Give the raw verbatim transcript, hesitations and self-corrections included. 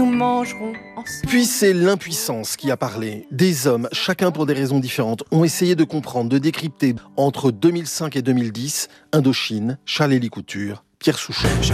Nous mangerons ensemble. Puis c'est l'impuissance qui a parlé. Des hommes, chacun pour des raisons différentes, ont essayé de comprendre, de décrypter entre deux mille cinq et deux mille dix Indochine, Charles-Élie Couture, Pierre Souchon.